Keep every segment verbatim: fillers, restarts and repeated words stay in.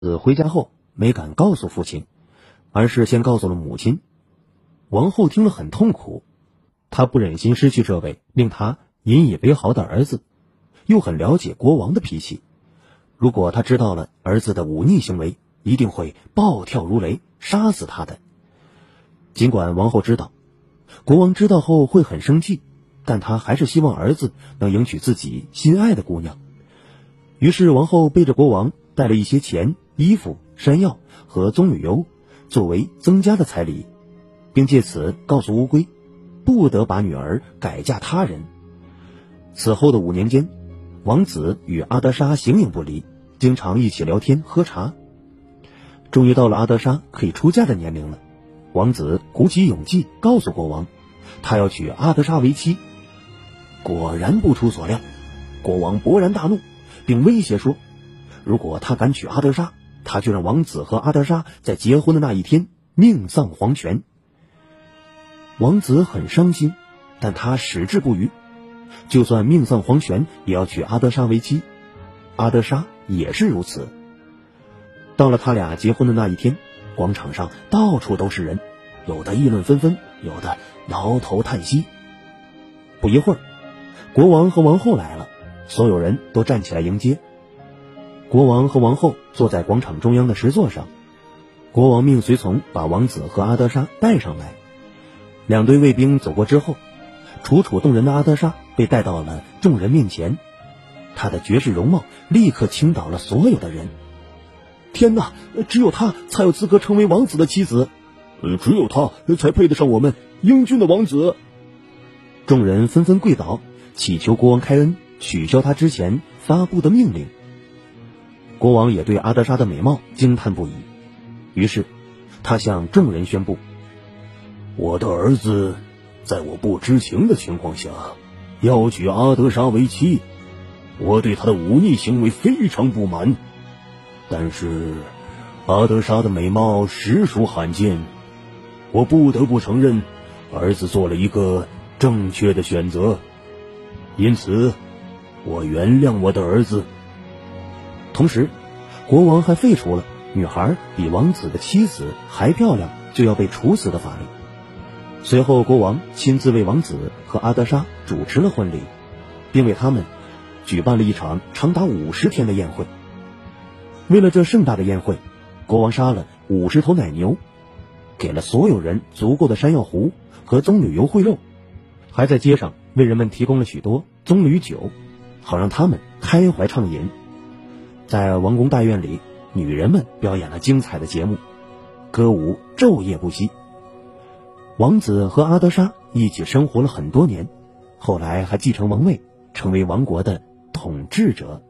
子回家后没敢告诉父亲，而是先告诉了母亲。王后听了很痛苦，她不忍心失去这位令她引以为豪的儿子，又很了解国王的脾气。如果他知道了儿子的忤逆行为，一定会暴跳如雷，杀死他的。尽管王后知道国王知道后会很生气，但她还是希望儿子能迎娶自己心爱的姑娘。于是王后背着国王带了一些钱、衣服、山药和棕榈油作为增加的彩礼，并借此告诉乌龟不得把女儿改嫁他人。此后的五年间，王子与阿德莎形影不离，经常一起聊天喝茶。终于到了阿德莎可以出嫁的年龄了，王子鼓起勇气告诉国王，他要娶阿德莎为妻。果然不出所料，国王勃然大怒，并威胁说，如果他敢娶阿德莎，他就让王子和阿德莎在结婚的那一天命丧黄泉。王子很伤心，但他矢志不渝，就算命丧黄泉也要娶阿德莎为妻。阿德莎也是如此。到了他俩结婚的那一天，广场上到处都是人，有的议论纷纷，有的摇头叹息。不一会儿，国王和王后来了，所有人都站起来迎接。国王和王后坐在广场中央的石座上，国王命随从把王子和阿德莎带上来。两队卫兵走过之后，楚楚动人的阿德莎被带到了众人面前，她的绝世容貌立刻倾倒了所有的人。天哪，只有她才有资格成为王子的妻子，只有她才配得上我们英俊的王子。众人纷纷跪倒，祈求国王开恩，取消他之前发布的命令。国王也对阿德莎的美貌惊叹不已，于是他向众人宣布，我的儿子在我不知情的情况下要娶阿德莎为妻，我对他的忤逆行为非常不满，但是阿德莎的美貌实属罕见，我不得不承认儿子做了一个正确的选择，因此我原谅我的儿子。同时国王还废除了女孩比王子的妻子还漂亮就要被处死的法律。随后国王亲自为王子和阿德莎主持了婚礼，并为他们举办了一场长达五十天的宴会。为了这盛大的宴会，国王杀了五十头奶牛，给了所有人足够的山药糊和棕榈油烩肉，还在街上为人们提供了许多棕榈酒，好让他们开怀畅饮。在王宫大院里，女人们表演了精彩的节目，歌舞昼夜不息。王子和阿德莎一起生活了很多年，后来还继承王位，成为王国的统治者。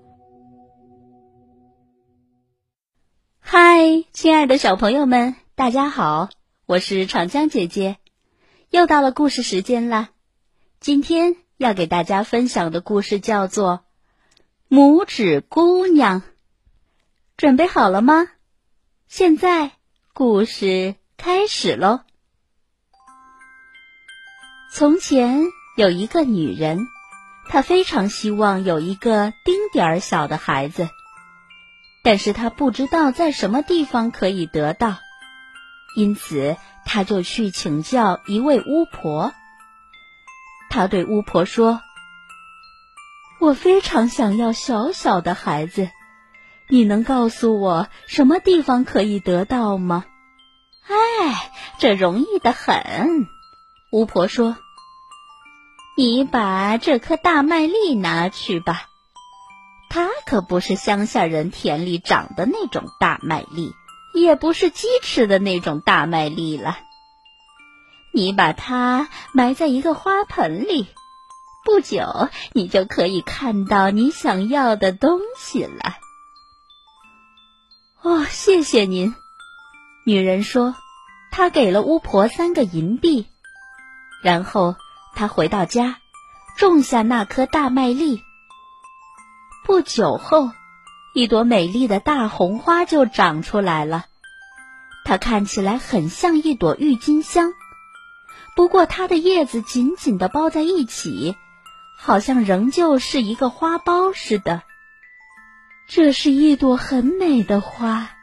嗨，亲爱的小朋友们，大家好，我是长江姐姐，又到了故事时间啦。今天要给大家分享的故事叫做《拇指姑娘》，准备好了吗？现在故事开始咯。从前有一个女人，她非常希望有一个丁点儿小的孩子，但是她不知道在什么地方可以得到，因此她就去请教一位巫婆。她对巫婆说，我非常想要小小的孩子，你能告诉我什么地方可以得到吗？哎，这容易得很。巫婆说，你把这颗大麦粒拿去吧，它可不是乡下人田里长的那种大麦粒，也不是鸡吃的那种大麦粒了。你把它埋在一个花盆里，不久你就可以看到你想要的东西了。哦，谢谢您。女人说，她给了巫婆三个银币，然后她回到家，种下那颗大麦粒。不久后，一朵美丽的大红花就长出来了，它看起来很像一朵郁金香，不过它的叶子紧紧地包在一起，好像仍旧是一个花苞似的。这是一朵很美的花，